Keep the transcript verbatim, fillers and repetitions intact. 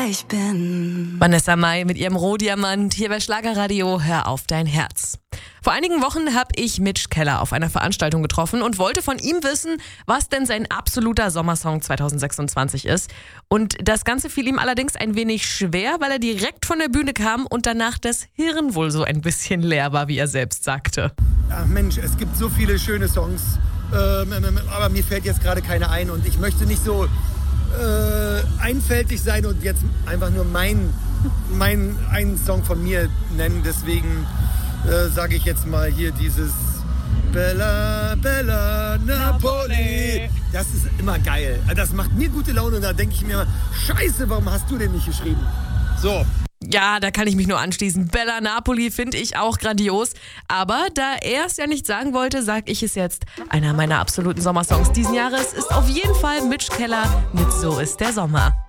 ich bin. Vanessa Mai mit ihrem Rohdiamant hier bei Schlagerradio Hör auf dein Herz. Vor einigen Wochen habe ich Mitch Keller auf einer Veranstaltung getroffen und wollte von ihm wissen, was denn sein absoluter Sommersong zwanzig sechsundzwanzig ist. Und das Ganze fiel ihm allerdings ein wenig schwer, weil er direkt von der Bühne kam und danach das Hirn wohl so ein bisschen leer war, wie er selbst sagte. Ach Mensch, es gibt so viele schöne Songs, ähm, aber mir fällt jetzt gerade keine ein und ich möchte nicht so äh, einfältig sein und jetzt einfach nur mein, mein einen Song von mir nennen. Deswegen äh, sage ich jetzt mal hier dieses Bella, Bella, Napoli. Das ist immer geil. Das macht mir gute Laune und da denke ich mir immer, scheiße, warum hast du den nicht geschrieben? So. Ja, da kann ich mich nur anschließen. Bella Napoli finde ich auch grandios. Aber da er es ja nicht sagen wollte, sage ich es jetzt. Einer meiner absoluten Sommersongs diesen Jahres ist auf jeden Fall Mitch Keller mit So ist der Sommer.